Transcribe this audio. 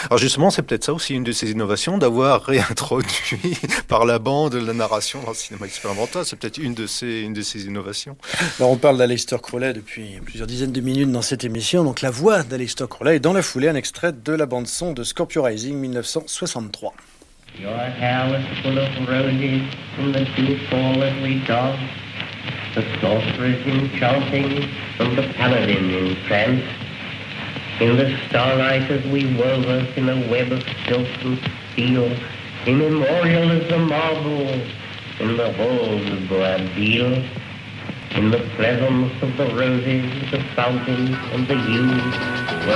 Alors justement, c'est peut-être ça aussi une de ces innovations, d'avoir réintroduit par la bande la narration dans le cinéma expérimental. C'est peut-être une de ces innovations. Alors on parle d'Aleister Crowley depuis plusieurs dizaines de minutes dans cette émission. Donc la voix d'Aleister Crowley est dans la foulée un extrait de la bande-son de Scorpio Rising 1963. Your hair was full of roses from the dew forwardly dark. The sorceress enchanting from the paladin entranced. In the starlight as we wove us in a web of silk and steel, immemorial as the marble in the halls of Boabdil. In the pleasance of the roses, the fountains, and the yews,